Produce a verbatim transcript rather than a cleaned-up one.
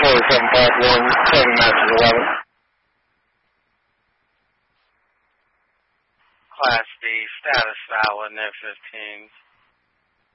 four seven five one, seven Masters eleven. Class D, status valid, N fifteen.